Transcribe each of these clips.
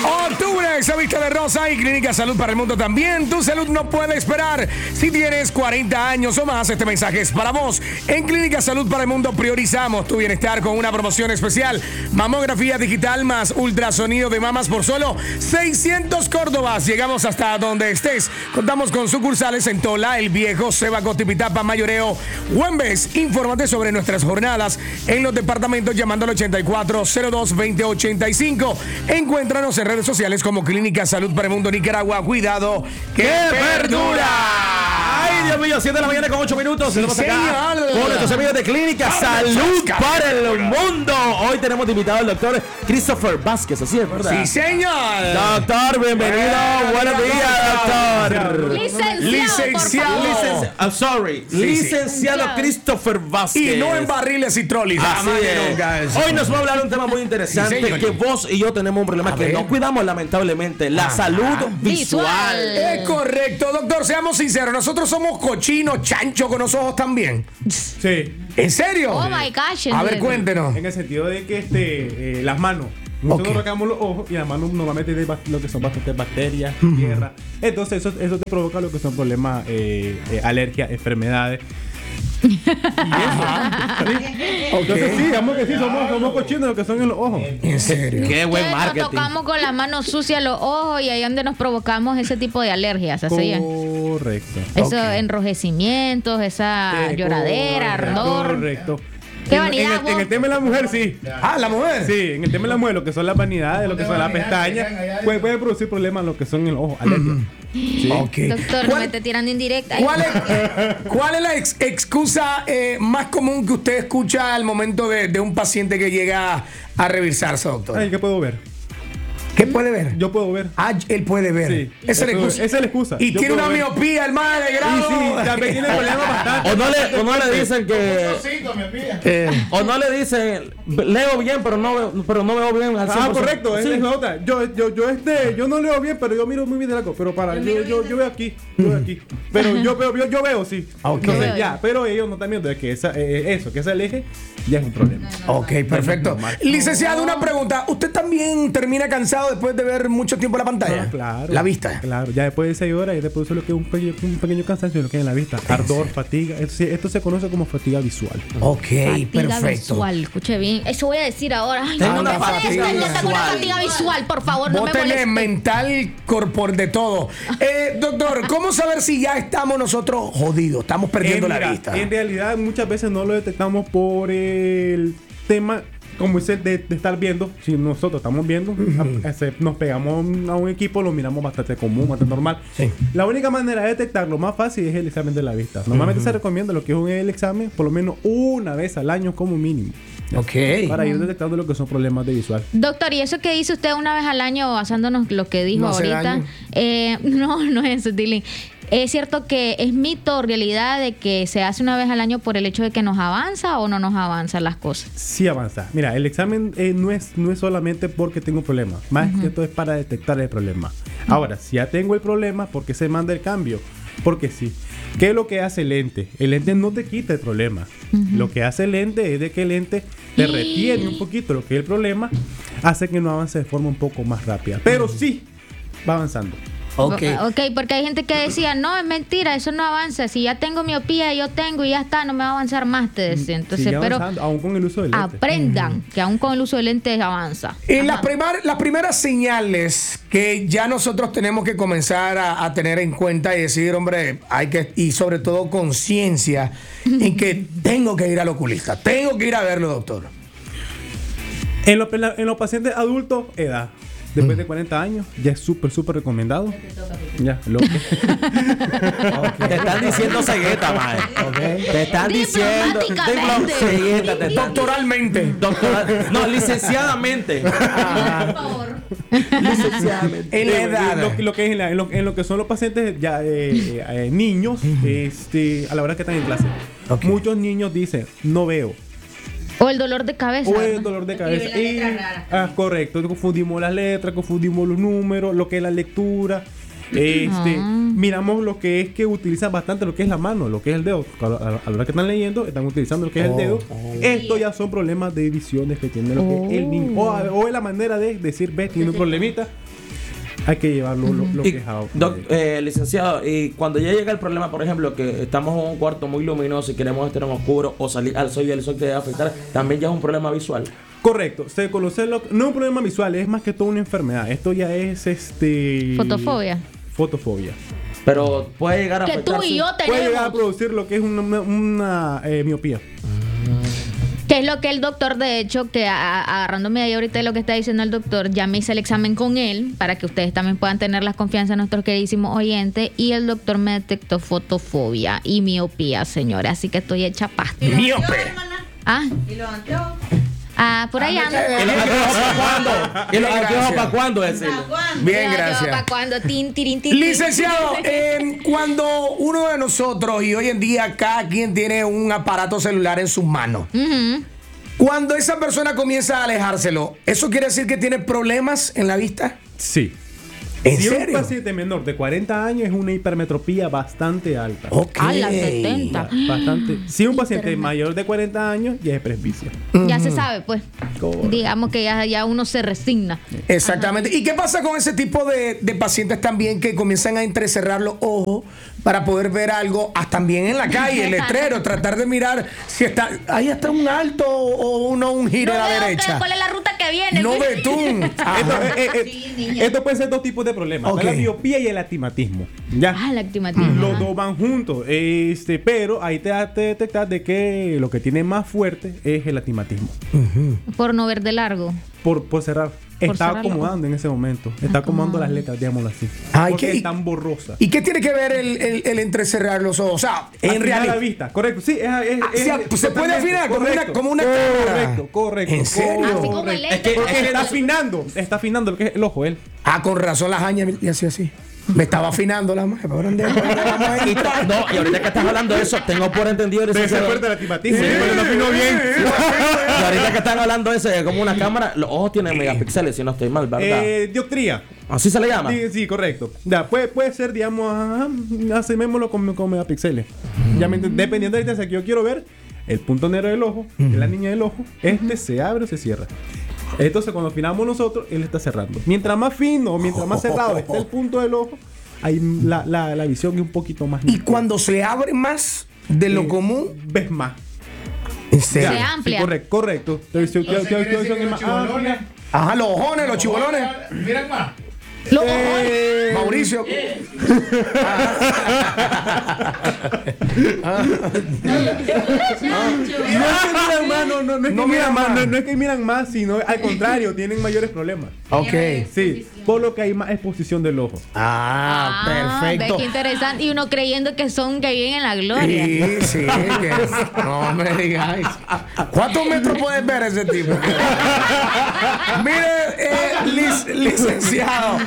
Octubre se viste de rosa y Clínica Salud para el Mundo también. Tu salud no puede esperar. Si tienes 40 años o más, este mensaje es para vos. En Clínica Salud para el Mundo priorizamos tu bienestar con una promoción especial. Mamografía digital más ultrasonido de mamas por solo 600 córdobas. Llegamos hasta donde estés. Contamos con sucursales en Tola, El Viejo, Sebaco, Tipitapa, Mayoreo, Güembes. Infórmate sobre nuestras jornadas en los departamentos llamando al 8402-2085. Encuéntranos en redes sociales como Clínica Salud para el Mundo Nicaragua. Cuidado, que perdura. Ay, Dios mío, 7 de la mañana con 8 minutos. Sí, Estamos acá con nuestros amigos de Clínica Salud para el Mundo. Hoy tenemos de invitado al doctor Christopher Vázquez, así es, ¿verdad? Sí, señor. Doctor, bienvenido. Buenos días, doctor. Licenciado. I'm sorry. Licenciado Christopher Vázquez. Y no en barriles y trolis. Así es. Hoy nos va a hablar de un tema muy interesante, Sí, señor. que vos y yo tenemos un problema que no cuidamos lamentablemente, la salud visual. Es correcto, doctor, seamos sinceros. Nosotros somos cochinos, chancho con los ojos también. Sí, ¿En serio? Oh my gosh. A ver, cuéntenos. en el sentido de que las manos. Nosotros nos tocamos los ojos y las manos normalmente tienen lo que son bastantes bacterias, tierra. Entonces eso te provoca lo que son problemas, alergias, enfermedades. Entonces sí, digamos que sí, somos cochinos lo que son en los ojos. ¿En serio? Qué buen Nos marketing. tocamos con las manos sucias los ojos y ahí es donde nos provocamos ese tipo de alergias. Así es. Correcto. Esos enrojecimientos, esa lloradera, ardor. Correcto. Qué vanidad, en el tema de la mujer, sí. Ah, la mujer. Sí, en el tema de la mujer, lo que son las vanidades, lo que son las pestañas, puede producir problemas en lo que son en el ojo, alergias. Sí. Ok. Doctor, no me esté tirando indirecta. ¿Cuál es la excusa más común que usted escucha al momento de un paciente que llega a revisarse, doctor? Ay, ¿qué puedo ver? ¿Qué puede ver? Yo puedo ver. Ah, él puede ver. Sí. Esa es la excusa. Esa es la excusa. Y Yo tiene una puedo ver. miopía, el mal de Y grado. sí, también tiene problemas bastante. O no le dicen que. O no le dicen, leo bien, pero no veo bien al 100%. Ah, correcto, Sí. es la otra. Yo no leo bien, pero yo miro muy bien de largo. Pero yo veo aquí, Pero yo veo, sí. Ok. Entonces, ya, pero ellos no están viendo de que que ese eje ya es un problema. Ok, perfecto. Licenciado, una pregunta. ¿Usted también termina cansado después de ver mucho tiempo la pantalla? Ah, claro. La vista. Claro, ya después de 6 horas, ya te produce lo que es un pequeño cansancio, lo que es en la vista. Ardor, fatiga. Esto se conoce como fatiga visual. Ok, Fatiga perfecto. visual, escuche bien. Eso voy a decir ahora. Ay, Tengo no una me molestes, fatiga no tengo una visual. fatiga visual, por favor, no Vos me tenés molestes. mental, corpor, de todo. Doctor, ¿cómo saber si ya estamos nosotros jodidos? Estamos perdiendo la Mira, vista. En realidad, muchas veces no lo detectamos por el tema, como dice, de estar viendo. Si nosotros estamos viendo, nos pegamos a un equipo, lo miramos bastante común, bastante normal. Sí. La única manera de detectarlo más fácil es el examen de la vista. Normalmente se recomienda lo que es el examen por lo menos una vez al año como mínimo. Ok. Para ir detectando lo que son problemas de visual. Doctor, y eso que dice usted una vez al año, basándonos en lo que dijo No hace ahorita, no es eso, Tilly. ¿Es cierto que es mito o realidad de que se hace una vez al año por el hecho de que nos avanza o no nos avanzan las cosas? Sí avanza. Mira, el examen no es solamente porque tengo un problema. Más que todo es para detectar el problema. Ahora, si ya tengo el problema, ¿por qué se manda el cambio? Porque sí. ¿Qué es lo que hace el lente? El lente no te quita el problema. Lo que hace el lente es de que el lente te retiene un poquito lo que es el problema, hace que no avance de forma un poco más rápida. Pero sí, va avanzando. Ok. Ok, porque hay gente que decía, no, es mentira, eso no avanza. Si ya tengo miopía, yo tengo y ya está, no me va a avanzar más, te decía. Entonces, Sigue pero avanzando, aún con el uso del lente. aprendan que aún con el uso de lentes avanza. Y las primeras señales que ya nosotros tenemos que comenzar a tener en cuenta y decir, hombre, y sobre todo conciencia en que tengo que ir al oculista, tengo que ir a verlo, doctor. En los pacientes adultos, edad. Después de 40 años, ya es súper recomendado. Ya, lo que. Te están diciendo cegueta, mae. Te están diciendo. Diplomáticamente. Cegueta, te están Doctoralmente. No, licenciadamente. Por favor. Licenciadamente. En la edad. Lo que es en lo que son los pacientes ya niños, a la hora que están en clase. Okay. Muchos niños dicen, no veo. O el dolor de cabeza. O el ¿no? dolor de cabeza. Correcto. Confundimos las letras, confundimos los números, lo que es la lectura. Miramos lo que es que utilizan bastante lo que es la mano, lo que es el dedo. A la hora que están leyendo, están utilizando lo que es el dedo. Esto ya son problemas de visiones que tiene lo que es el niño. O es la manera de decir, ves, tiene un problemita. hay que llevarlo lo Y, que es a- licenciado, y cuando ya llega el problema, por ejemplo, que estamos en un cuarto muy luminoso y queremos estar en oscuro o salir al sol y el sol te debe afectar, también ya es un problema visual. Correcto, se conoce no es un problema visual, es más que todo una enfermedad. Esto ya es Fotofobia. fotofobia. Pero puede llegar a Que tú afectar. y yo Puede llegar a tenemos. producir lo que es una miopía. Que es lo que el doctor, de hecho, que agarrándome ahí ahorita de lo que está diciendo el doctor, ya me hice el examen con él para que ustedes también puedan tener la confianza en nuestros queridísimos oyentes. Y el doctor me detectó fotofobia y miopía, señora. Así que estoy hecha pasta. Miope. Ah, ¿Y los anteojos? por ahí ando. ¿Y los anteojos para cuándo? ¿Y los Bien, anteojos gracias. para cuándo? Decirle. ¿Para cuándo? Bien, ¿Para gracias. cuándo? Tin, tirin, tin, tin. Licenciado, cuando uno de nosotros, y hoy en día cada quien tiene un aparato celular en sus manos, Ujú. cuando esa persona comienza a alejárselo, ¿eso quiere decir que tiene problemas en la vista? Sí. ¿En Si un serio? paciente menor de 40 años es una hipermetropía bastante alta. Ok. A las 70. Bastante. Si un paciente Hipermetropía. mayor de 40 años ya es presbicia. Ya se sabe, pues. Correcto. Digamos que ya uno se resigna. Exactamente. ¿Y qué pasa con ese tipo de pacientes también que comienzan a entrecerrar los ojos para poder ver algo, hasta también en la calle, el letrero, tratar de mirar si está, ahí está un alto o un giro a la veo derecha? ¿Cuál es la ruta que viene? No betún. Sí, niña. Esto puede ser dos tipos de problemas. Ok. La miopía y el astigmatismo. Ya. El actimatismo. Los dos van juntos. Pero ahí te detectas de que lo que tiene más fuerte es el astigmatismo. Por no ver de largo. Por cerrar. Está cerrarlo. acomodando en ese momento. Está acomodando las letras, digámoslo así. Ay, porque ¿qué? están borrosas. ¿Y qué tiene que ver el entrecerrar los ojos? O sea, en Afinar la realidad. vista, correcto. Sí, Se puede totalmente afinar como una Correcto, cámara. correcto. ¿En serio? Así como el lente. Porque está afinando lo que es el ojo, él. Con razón las añas y así. Me estaba afinando la madre. ¿Para dónde vamos a ir? No, y ahorita que estás hablando de eso, tengo por entendido, Debe ser licenciado, fuerte el astigmatismo. Pero no afinó bien. y ahorita que están hablando de eso, es como una cámara, los ojos tienen megapíxeles, si no estoy mal, ¿verdad? Dioptría. Así se le llama. Sí, correcto. Ya, puede ser, digamos, asemémoslo con megapíxeles. Ya dependiendo de la distancia que yo quiero ver, el punto negro del ojo, la línea del ojo, se abre o se cierra. Entonces, cuando afinamos nosotros, él está cerrando. Mientras más fino, mientras más cerrado esté el punto del ojo, ahí la visión es un poquito más Y nítida. cuando se abre más de lo común, ves más. en serio. Se amplia. Correcto. Entonces, visión es más amplia. Ajá, los ojones, los chibolones. Miran más. Los ojones. Mauricio. No es que miran más, sino al contrario, tienen mayores problemas. Ok. Sí, por lo que hay más exposición del ojo. Perfecto. Ve qué interesante. Y uno creyendo que viven en la gloria. Sí, que no me digáis. ¿Cuántos metros puedes ver ese tipo? Mire, licenciado.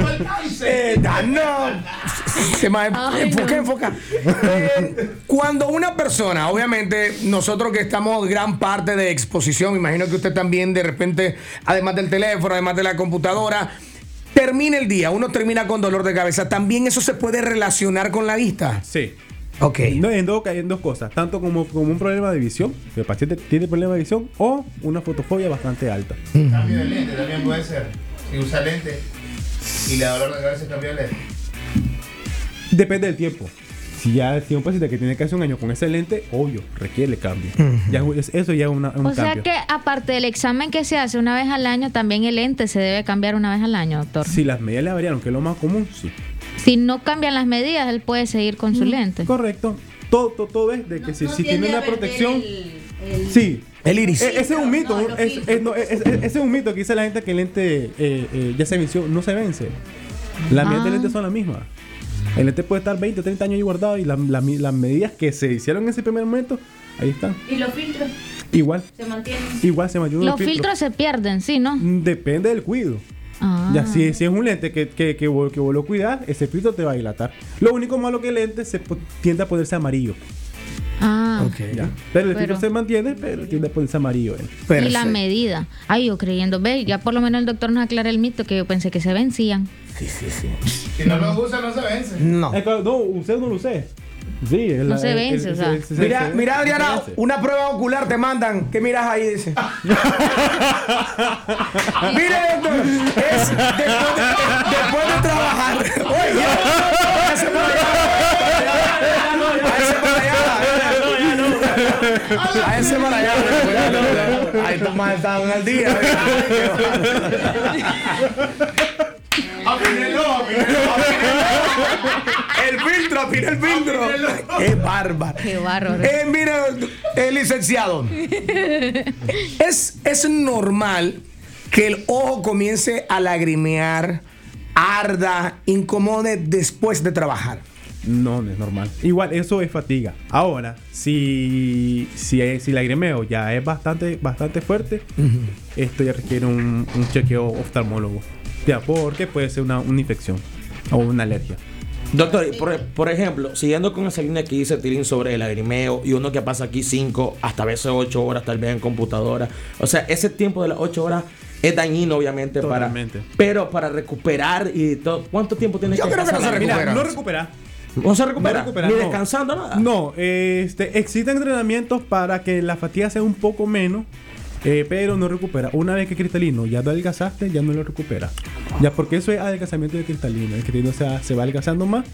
No. Enfoca. Cuando una persona, obviamente, nosotros que estamos gran parte de exposición, me imagino que usted también de repente, además del teléfono, además de la computadora, termina el día, uno termina con dolor de cabeza. ¿También eso se puede relacionar con la vista? Sí. Ok. No, en dos cosas, tanto como un problema de visión, que el paciente tiene problema de visión, o una fotofobia bastante alta. Cambio de lente también puede ser. Si usa lente y le da dolor de cabeza, cambia de lente. Depende del tiempo. Si un paciente que tiene casi un año con ese lente, obvio, requiere cambio. Eso ya es un O sea cambio. que aparte del examen que se hace una vez al año, también el lente se debe cambiar una vez al año, doctor. Si las medidas le variaron, que es lo más común, sí. Si no cambian las medidas, él puede seguir con su lente. Correcto. Todo es de que si tiene una protección. El Sí. El iris. Ese es un mito. No, los Ese es un mito que dice la gente que el lente ya se venció. No se vence. Las medidas del lente son las mismas. El lente puede estar 20 o 30 años ahí guardado y las medidas que se hicieron en ese primer momento, ahí están. ¿Y los filtros Igual. se mantienen? Igual se mantiene Los filtros se pierden, sí, ¿no? Depende del cuido. Ah. Ya, si es un lente que vos lo cuidás, ese filtro te va a dilatar. Lo único malo que el lente tiende a ponerse amarillo. Ah. ¿Ya? Pero el Pero- filtro se mantiene, pero tiende a ponerse amarillo. Y la medida. Ay, yo creyendo, ve, ya por lo menos el doctor nos aclara el mito que yo pensé que se vencían. Sí. Si no lo usa, no se vence. No. No, usted no lo usé. Sí, No se vence, o sea. Mira, Adriana, una prueba ocular te mandan. ¿Qué miras ahí? Dice. Mire, doctor, después de Váyanse para allá. Ahí estos más estaban al día. El filtro, afina el filtro. Qué bárbaro. Qué bárbaro. Mira, licenciado. Es normal que el ojo comience a lagrimear, arda, incomode después de trabajar. No, no es normal. Igual, eso es fatiga. Ahora, si lagrimeo ya es bastante fuerte, esto ya requiere un chequeo oftalmólogo. Ya, porque puede ser una infección o una alergia. Doctor, por ejemplo, siguiendo con esa línea que dice Tilín sobre el lagrimeo y uno que pasa aquí 5 hasta a veces 8 horas tal vez en computadora. O sea, ese tiempo de las 8 horas es dañino obviamente. Totalmente. Pero para recuperar y todo, ¿cuánto tiempo tiene que Yo creo que no pasar? se Mira, recupera. no recupera. No se recupera, No recupera, ni no. descansando nada. No, existen entrenamientos para que la fatiga sea un poco menos, pero no recupera. Una vez que cristalino ya lo adelgazaste, ya no lo recupera. Ya, porque eso es adelgazamiento de cristalino. El cristalino se va adelgazando más.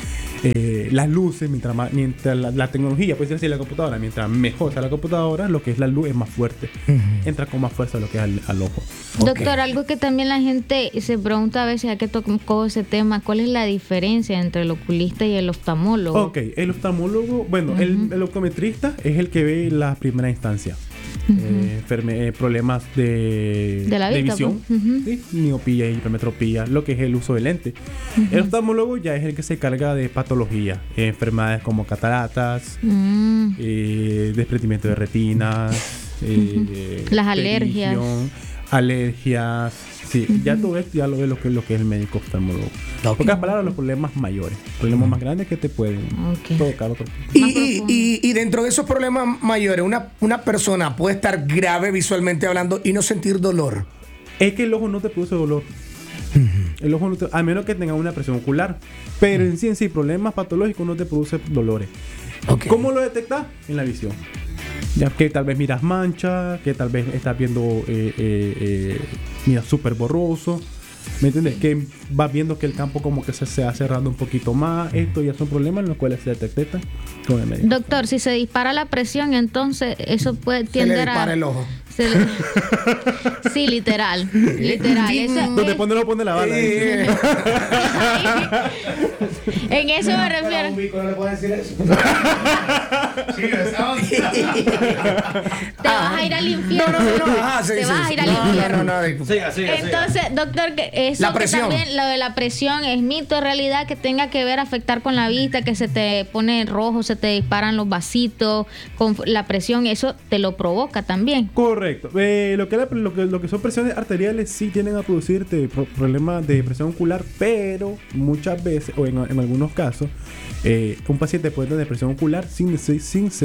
Las luces, mientras la tecnología, puede ser así la computadora, mientras mejor sea la computadora, lo que es la luz es más fuerte. Entra con más fuerza lo que es al ojo. Doctor, algo que también la gente se pregunta a veces, ya que tocó ese tema, ¿cuál es la diferencia entre el oculista y el oftalmólogo? Ok, el oftalmólogo, bueno, el optometrista es el que ve la primera instancia. Problemas de la vista, visión, pues. ¿sí? Miopía, hipermetropía, lo que es el uso de lente. El oftalmólogo ya es el que se carga de patología, enfermedades como cataratas, desprendimiento de retinas, Las alergias. alergias. Sí, ya todo esto ya lo ve lo que es el médico oftalmólogo. En pocas palabras, los problemas mayores, problemas más grandes que te pueden provocar otro. Y dentro de esos problemas mayores, una persona puede estar grave visualmente hablando y no sentir dolor. Es que el ojo no te produce dolor. El ojo no te, a menos que tenga una presión ocular. Pero en sí, problemas patológicos no te produce dolores. Ok. ¿Cómo lo detectas? En la visión. Ya que tal vez miras manchas, que tal vez estás viendo, mira, súper borroso. ¿Me entiendes? Que vas viendo que el campo como que se va cerrando un poquito más. Esto ya son problemas en los cuales se detectan con el médico. Doctor, si se dispara la presión, entonces eso puede Se le tiender dispara a... el ojo. Sí, literal. Eso- Donde pone la bala. en eso me refiero. No le puedo decir eso. Sí, ¿sabes? Te vas a ir al infierno. Te vas a ir al infierno. Siga. Entonces, doctor, que eso La que presión. también, lo de la presión es mito, en realidad, que tenga que ver afectar con la vista, que se te pone rojo, se te disparan los vasitos, con la presión, eso te lo provoca también. Correcto. Lo que son presiones arteriales sí tienden a producirte problemas de presión ocular, pero muchas veces, o en algunos casos, un paciente puede tener presión ocular sin ser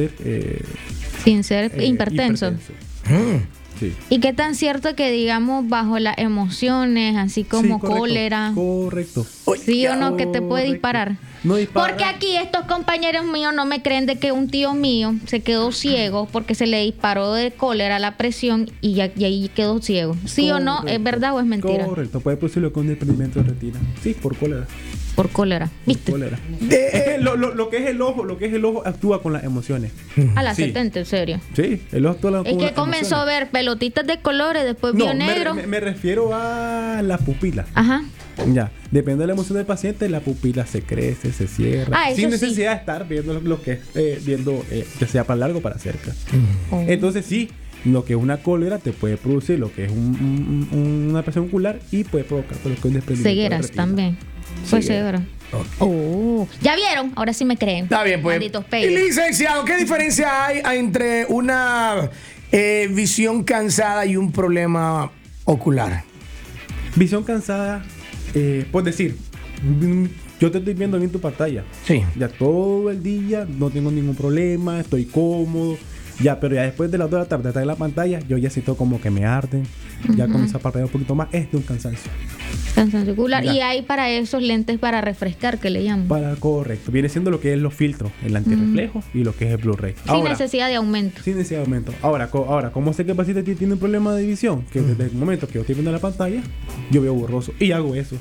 hipertenso. Sí. ¿Y qué tan cierto que, digamos, bajo las emociones, así como Sí, correcto, cólera, Correcto. sí o no, que te puede Correcto. disparar? No dispara. Porque aquí estos compañeros míos no me creen de que un tío mío se quedó ciego porque se le disparó de cólera la presión y ahí quedó ciego. ¿Sí o no? ¿Es Correcto. verdad o es mentira? Correcto, puede producirlo con desprendimiento de retina. Sí, por cólera. Por cólera. Por ¿Viste? cólera. Lo que es el ojo actúa con las emociones. A la Sí. 70, en serio. Sí, el ojo actúa Es con que las comenzó a emociones. ver pelotitas de colores, después No, vio negro. me refiero a la pupila. Ajá. Ya, depende de la emoción del paciente, la pupila se crece, se cierra. Ah, eso sin sí. necesidad de estar viendo lo que es, viendo ya sea para largo o para cerca. Oh. Entonces sí, lo que es una cólera te puede producir lo que es una presión ocular y puede provocar lo que es un desprendimiento de Cegueras retina. también. Pues Ceguera. ceguera. Oh. ¿Ya vieron? Ahora sí me creen. Está bien, pues. Malditos Y peyos. licenciado, ¿qué diferencia hay entre una visión cansada y un problema ocular? Visión cansada, por decir, yo te estoy viendo bien tu pantalla. Sí. Ya todo el día no tengo ningún problema, estoy cómodo. Ya, pero ya después de las 2 de la tarde estar en la pantalla, yo ya siento como que me arden. Ya comienzo a parpadear un poquito más. Es de un cansancio. Cansancio ocular. Ya. Y hay para esos lentes para refrescar, que le llaman. Correcto. Viene siendo lo que es los filtros, el antirreflejo y lo que es el Blu-ray. Sin necesidad de aumento. Sin necesidad de aumento. Ahora, ¿cómo sé que el paciente tiene un problema de visión? Que desde el momento que yo estoy viendo la pantalla, yo veo borroso. Y hago eso.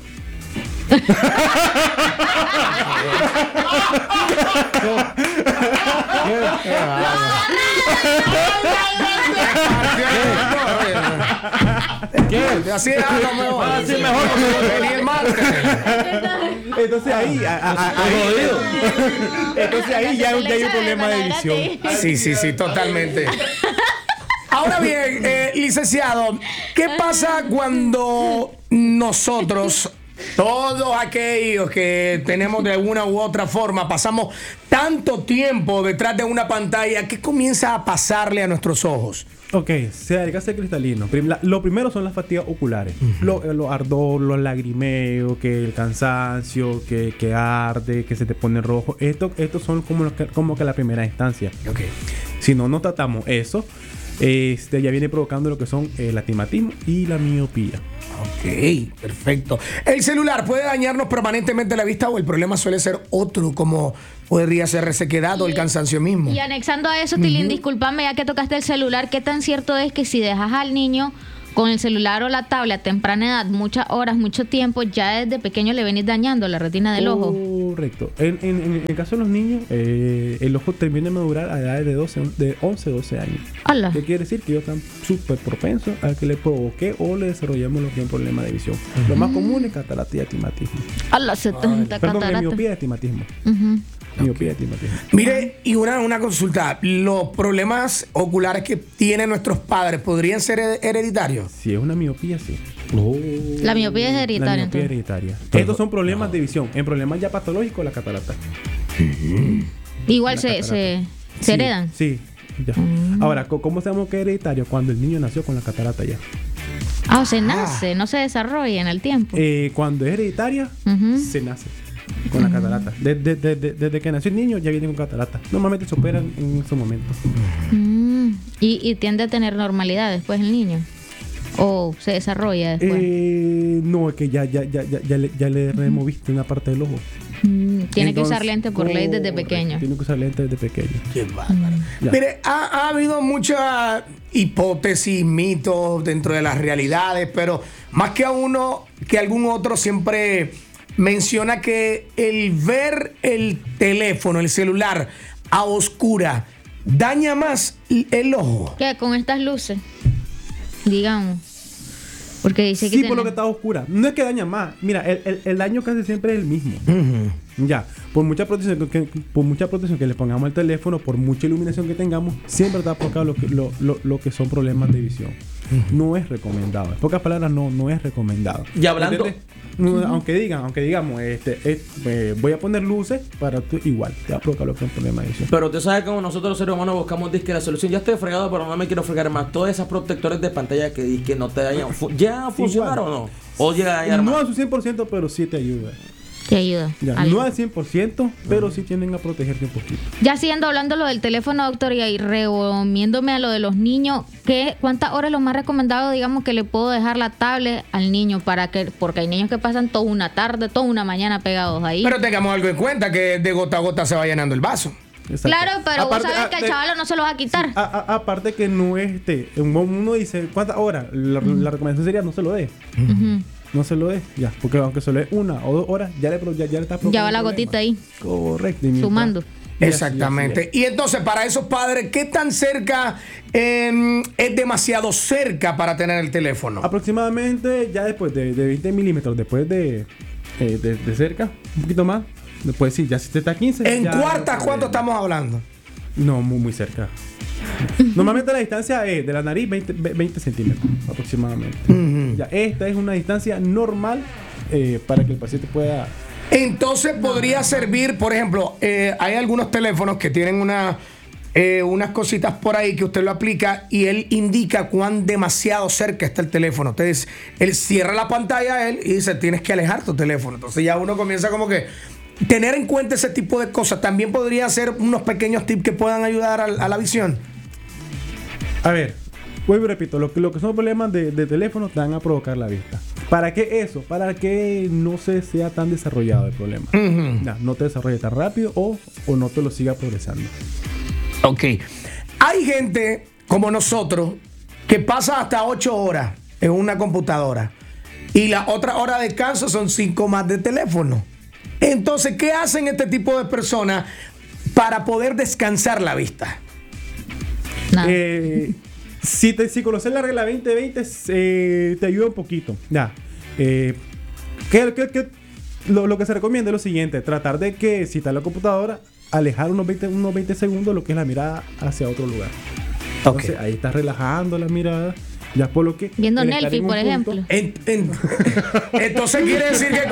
¿Qué? Así es lo mejor. Así mejor, porque Venía el martes. Entonces ahí, entonces ahí ya hay un problema de visión. Sí, totalmente. Ahora bien, licenciado, ¿qué pasa cuando nosotros, todos aquellos que tenemos de una u otra forma, pasamos tanto tiempo detrás de una pantalla, ¿qué comienza a pasarle a nuestros ojos? Ok, se adelgaza el cristalino. Lo primero son las fatigas oculares. Los ardor, los lagrimeos, que el cansancio, que arde, que se te pone rojo. Estos son como que la primera instancia. Ok. Si no tratamos eso, ya viene provocando lo que son el astigmatismo y la miopía. Ok, perfecto. ¿El celular puede dañarnos permanentemente la vista o el problema suele ser otro, como podría ser resequedad o el cansancio mismo? Y anexando a eso, Tilín, discúlpame, ya que tocaste el celular, ¿qué tan cierto es que si dejas al niño con el celular o la tablet a temprana edad, muchas horas, mucho tiempo, ya desde pequeño le venís dañando la retina del ojo? Correcto. En el caso de los niños, el ojo termina de madurar a edades de 11, 12 años. Hola. ¿Qué quiere decir? Que ellos están súper propensos a que le provoque o le desarrollemos lo que es un problema de visión. Lo más común es catarata y astigmatismo. Hola, 70 Perdón, cataratas. miopía y astigmatismo. Ujú. Miopía y astigmatismo. Mire, y una consulta. ¿Los problemas oculares que tienen nuestros padres podrían ser hereditarios? Si es una miopía, sí. La miopía es La hereditaria, miopía entonces. hereditaria. Estos son problemas de visión. En problemas ya patológicos, la catarata. Igual La se catarata. se heredan. Sí. Ya. Ahora, ¿cómo sabemos que es hereditario? Cuando el niño nació con la catarata ya. Ah, o se nace, no se desarrolla en el tiempo. Cuando es hereditaria, Ujú. se nace con la catarata. Desde que nació el niño ya viene con catarata. Normalmente se operan en su momento. Y tiende a tener normalidad después el niño. O se desarrolla después. No, es que ya le removiste una parte del ojo. Tiene que usar Entonces, lente por ley desde correcto, pequeño. Tiene que usar lente desde pequeño. Qué bárbaro. Ya. Mire, ha habido muchas hipótesis, mitos dentro de las realidades, pero más que a uno que algún otro siempre menciona que el ver el teléfono, el celular a oscura daña más el ojo. ¿Qué? Con estas luces, digamos. Porque dice que Sí, por lo que está oscura. No es que daña más. Mira, el daño casi siempre es el mismo. Ya, por mucha protección que le pongamos al teléfono, por mucha iluminación que tengamos, siempre está provocando lo que son problemas de visión. No es recomendado. En pocas palabras, no es recomendado. Y hablando- ¿Entiendes? Aunque digamos, voy a poner luces para tú, igual, te va a provocar lo que es un problema de visión. Pero usted sabe cómo nosotros los seres humanos buscamos disque la solución. Ya estoy fregado, pero no me quiero fregar más. Todas esas protectores de pantalla que disque no te dañan, ¿ya a funcionar Igual. o no? ¿O llega a dañar No más? a su 100%, pero sí te ayuda. te ayuda. Ya, Algo. no al 100%, pero sí tienden a protegerte un poquito. Ya siguiendo hablando lo del teléfono, doctor, y ahí reuniéndome a lo de los niños, ¿cuántas horas es lo más recomendado, digamos, que le puedo dejar la tablet al niño porque hay niños que pasan toda una tarde, toda una mañana pegados ahí? Pero tengamos algo en cuenta, que de gota a gota se va llenando el vaso. Exacto. Claro, pero Aparte- vos sabés que al chavalo no se lo va a quitar. Aparte que no uno dice cuántas horas, la recomendación sería no se lo dé. Ujú. No se lo dé, ya, porque aunque se lo dé 1 o 2 horas, ya le está provocando Ya va la problema. gotita ahí, Correcto. y mientras- sumando. y así, Exactamente. así Y entonces, para esos padres, ¿qué tan cerca es demasiado cerca para tener el teléfono? aproximadamente ya después de 20 milímetros, después de cerca, un poquito más. Después sí, ya si te está a 15. ¿En ya cuartas cuánto estamos hablando? No, muy cerca. Normalmente la distancia es de la nariz 20 centímetros aproximadamente. Ya, esta es una distancia normal para que el paciente pueda... Entonces podría servir, por ejemplo, hay algunos teléfonos que tienen unas cositas por ahí que usted lo aplica y él indica cuán demasiado cerca está el teléfono. Entonces, él cierra la pantalla a él y dice, tienes que alejar tu teléfono. Entonces ya uno comienza como que tener en cuenta ese tipo de cosas. También podría ser unos pequeños tips que puedan ayudar a la visión. A ver, vuelvo y repito, lo que son problemas de teléfono te van a provocar la vista. ¿Para qué eso? Para que no sea tan desarrollado el problema. No te desarrolle tan rápido o no te lo siga progresando. Ok. Hay gente como nosotros que pasa hasta 8 horas en una computadora y la otra hora de descanso son 5 más de teléfono. Entonces, ¿qué hacen este tipo de personas para poder descansar la vista? Nada. Si conoces la regla 20-20, te ayuda un poquito. Ya. Lo que se recomienda es lo siguiente: tratar de que, si está en la computadora, alejar unos 20 segundos lo que es la mirada hacia otro lugar. Entonces, ahí estás relajando la mirada. Ya por lo que. Viendo el estar Netflix, en un por punto- ejemplo. Entonces quiere decir que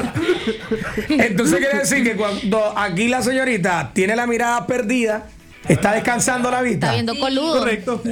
cuando aquí la señorita tiene la mirada perdida, está descansando la vista. Está viendo coludo. Correcto.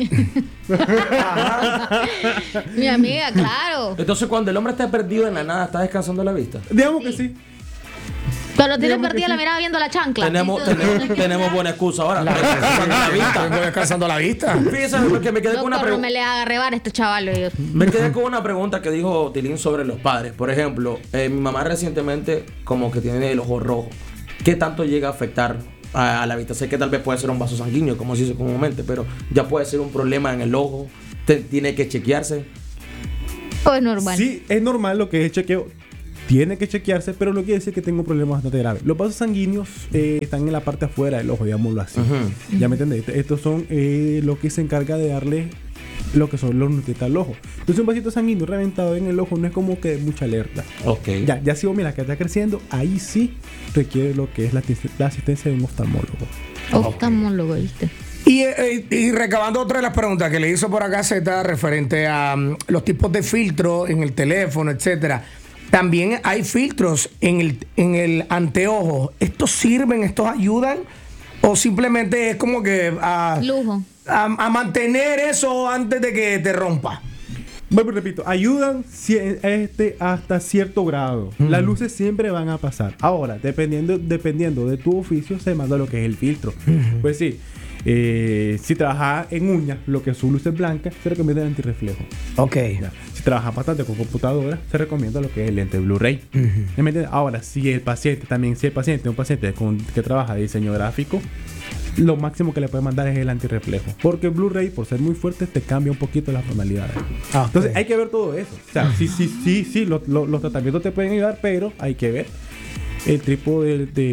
Mi amiga, claro. Entonces, cuando el hombre está perdido en la nada, está descansando la vista. Digamos que sí. Cuando tiene Digamos que perdida la sí. mirada viendo la chancla. Tenemos buena excusa ahora. Descansando la vista. Estoy descansando la vista. Fíjese, porque me quedé con una Doctor, no pregunta. me le haga rebar a este chaval. Yo. Me quedé con una pregunta que dijo Tilín sobre los padres. Por ejemplo, mi mamá recientemente como que tiene el ojo rojo. ¿Qué tanto llega a afectar a la vista? Sé que tal vez puede ser un vaso sanguíneo, como se dice comúnmente, pero ya puede ser un problema en el ojo. Tiene que chequearse. O es normal. Sí, es normal lo que es chequeo. Tiene que chequearse, pero no quiere decir que tenga un problema bastante grave. Los vasos sanguíneos están en la parte afuera del ojo, digámoslo así. ¿Ya me entendés? Estos son lo que se encarga de darle lo que son los nutrientes al ojo. Entonces un vasito sanguíneo reventado en el ojo no es como que mucha alerta. Ok. Ya si vos miras que está creciendo, ahí sí requiere lo que es la asistencia de un oftalmólogo. Oftalmólogo, ¿viste? Y recabando otra de las preguntas que le hizo por acá Z referente a los tipos de filtros en el teléfono, etcétera. También hay filtros en el anteojo. ¿Estos sirven? ¿Estos ayudan? ¿O simplemente es como que Lujo. a mantener eso antes de que te rompa? Bueno, repito, ayudan hasta cierto grado. Las luces siempre van a pasar. Ahora, dependiendo de tu oficio, se manda lo que es el filtro. Pues sí, si trabajas en uñas, lo que son luces blancas, se recomienda el antirreflejo. Ok. Ya. Si trabajas bastante con computadora, se recomienda lo que es el lente Blu-ray. ¿Me entiendes? Ahora, si el paciente es un paciente que trabaja de diseño gráfico, lo máximo que le puede mandar es el antirreflejo. Porque el Blu-ray, por ser muy fuerte, te cambia un poquito las tonalidades. Entonces, hay que ver todo eso. O sea, sí, los tratamientos te pueden ayudar, pero hay que ver el tipo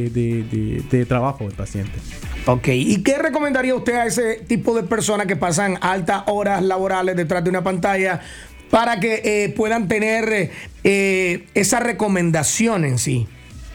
de trabajo del paciente. Ok. ¿Y qué recomendaría usted a ese tipo de personas que pasan altas horas laborales detrás de una pantalla para que puedan tener esa recomendación en sí?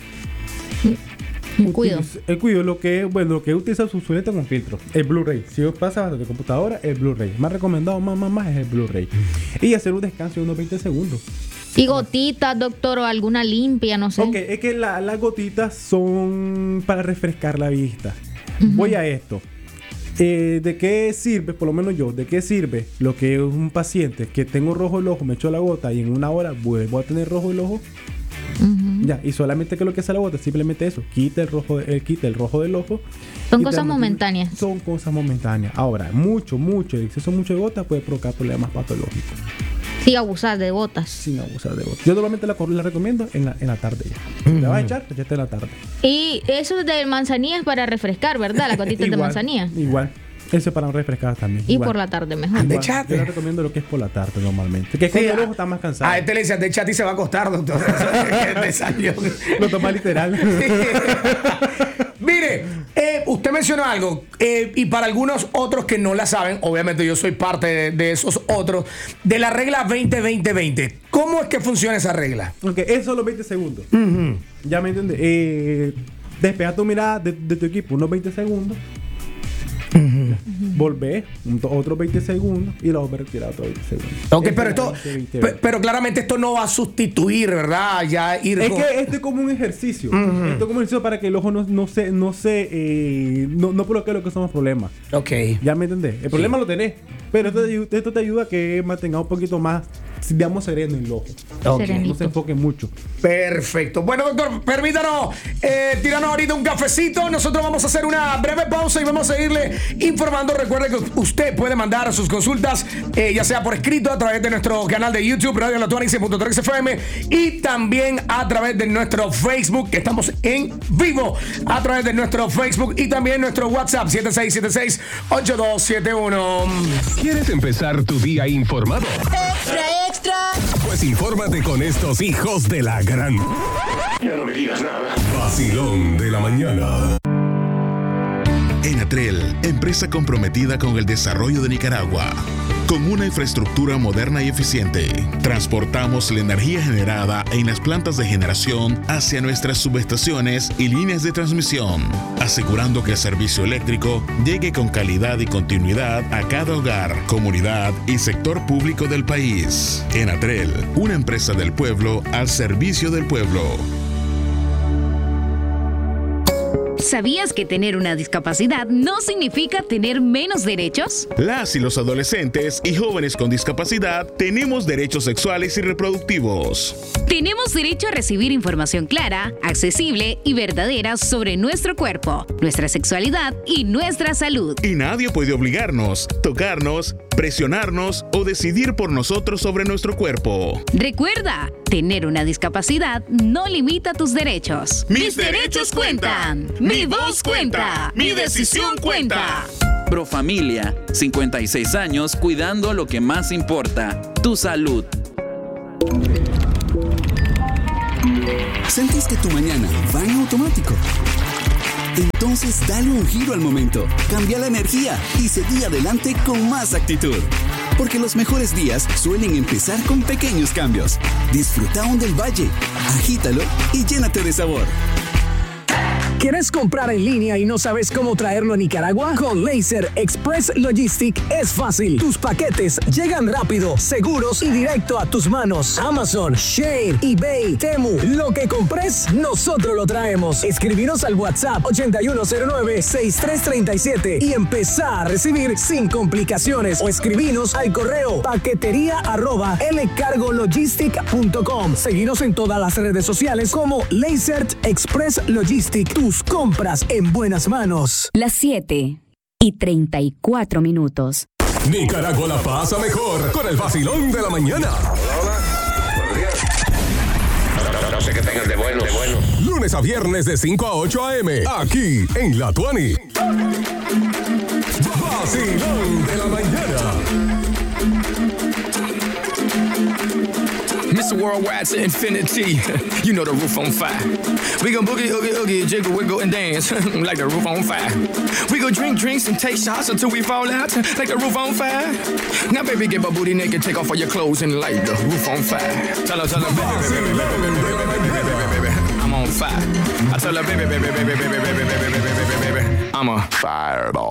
Cuido. El cuido, lo que utiliza su lente con filtro. El Blu-ray. Si pasa de computadora, el Blu-ray. Más recomendado, más es el Blu-ray. Y hacer un descanso de unos 20 segundos. Y gotitas, doctor, o alguna limpia, no sé. Ok, es que las gotitas son para refrescar la vista. Voy a esto. ¿De qué sirve, por lo menos yo, de qué sirve lo que es un paciente que tengo rojo el ojo, me echo la gota y en una hora vuelvo a tener rojo el ojo? Ya, y solamente que lo que hace la gota es simplemente eso, quita el rojo del ojo. Son y cosas te- momentáneas. Son cosas momentáneas. Ahora, el exceso mucho de gota puede provocar problemas patológicos Sí, abusar de gotas. sin abusar de gota. Yo normalmente la recomiendo en la tarde ya. Si la vas a echar, echate en la tarde. Y eso de manzanilla es para refrescar, ¿verdad? Las gotitas de manzanilla. Igual. Eso es para refrescar también. Y igual. por la tarde mejor. De Igual. chate. Yo le recomiendo lo que es por la tarde normalmente. Que cuando el ojo está más cansado. A este le dice, de chat y se va a acostar, doctor. Te salió. Lo toma literal. Mire, usted mencionó algo, y para algunos otros que no la saben, obviamente yo soy parte de esos otros, de la regla 20-20-20. ¿Cómo es que funciona esa regla? Ok, eso son los 20 segundos. Ya me entiendes. Despega tu mirada de tu equipo unos 20 segundos. Volver otros 20 segundos y luego retirar otros 20 segundos. Ok, Eso pero es esto, 20-20-20. pero claramente esto no va a sustituir, ¿verdad? Ya ir Es con- que esto es como un ejercicio. Esto es como un ejercicio para que el ojo no provoque lo que son los problemas. Ok. Ya me entendés. El problema lo tenés. Pero esto te ayuda a que mantenga un poquito más, digamos, sereno el ojo. Ok. Serenito. No se enfoque mucho. Perfecto. Bueno, doctor, permítanos tirarnos ahorita un cafecito. Nosotros vamos a hacer una breve pausa y vamos a seguirle informando. Recuerde que usted puede mandar sus consultas, ya sea por escrito a través de nuestro canal de YouTube, Radio La 96.3 FM, y también a través de nuestro Facebook, que estamos en vivo, a través de nuestro Facebook y también nuestro WhatsApp, 7676-8271. ¿Quieres empezar tu día informado? Extra. Pues infórmate con estos hijos de la gran... Ya no me digas nada. Vacilón de la mañana. Enatrel, empresa comprometida con el desarrollo de Nicaragua. Con una infraestructura moderna y eficiente, transportamos la energía generada en las plantas de generación hacia nuestras subestaciones y líneas de transmisión, asegurando que el servicio eléctrico llegue con calidad y continuidad a cada hogar, comunidad y sector público del país. Enatrel, una empresa del pueblo al servicio del pueblo. ¿Sabías que tener una discapacidad no significa tener menos derechos? Las y los adolescentes y jóvenes con discapacidad tenemos derechos sexuales y reproductivos. Tenemos derecho a recibir información clara, accesible y verdadera sobre nuestro cuerpo, nuestra sexualidad y nuestra salud. Y nadie puede obligarnos, tocarnos, presionarnos o decidir por nosotros sobre nuestro cuerpo. Recuerda, tener una discapacidad no limita tus derechos. ¡Mis derechos cuentan! ¡Mi voz cuenta! ¡Mi decisión cuenta! Profamilia, 56 años cuidando lo que más importa, tu salud. ¿Sentís que tu mañana va en automático? Entonces dale un giro al momento, cambia la energía y seguí adelante con más actitud. Porque los mejores días suelen empezar con pequeños cambios. Disfruta aún del valle, agítalo y llénate de sabor. ¿Quieres comprar en línea y no sabes cómo traerlo a Nicaragua? Con Laser Express Logistic es fácil. Tus paquetes llegan rápido, seguros y directo a tus manos. Amazon, Shein, eBay, Temu. Lo que compres, nosotros lo traemos. Escribinos al WhatsApp 8109-6337 y empezá a recibir sin complicaciones. O escribinos al correo paquetería@lcargologistic.com. Seguinos en todas las redes sociales como Laser Express Logistic. Tus compras en buenas manos. Las 7:34. Nicaragua la pasa mejor con el vacilón de la mañana. Hola. Buenos días. No sé qué tengan de bueno. Lunes a viernes de 5 a 8 a.m. Aquí en La Tuani. Vacilón de la mañana. Mr. Worldwide to infinity. You know the roof on fire. We gon' boogie, oogie, oogie, jiggle, wiggle, and dance like the roof on fire. We gon' drink drinks and take shots until we fall out like the roof on fire. Now, baby, get my booty naked, take off all your clothes and light the roof on fire. Tell her, baby, I'm on fire. I tell her, baby, I'm a fireball.